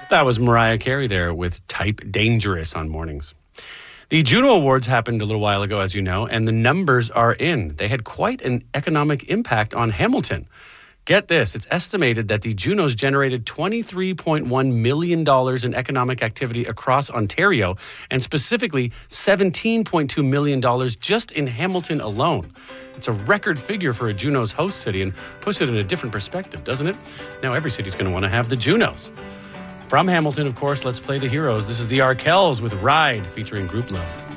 That was Mariah Carey there with Type Dangerous on Mornings. The Juno Awards happened a little while ago, as you know, and the numbers are in. They had quite an economic impact on Hamilton. Get this, it's estimated that the Junos generated $23.1 million in economic activity across Ontario, and specifically $17.2 million just in Hamilton alone. It's a record figure for a Junos host city and puts it in a different perspective, doesn't it? Now every city's going to want to have the Junos. From Hamilton, of course, let's play the heroes. This is the Arkells with Ride, featuring Group Love.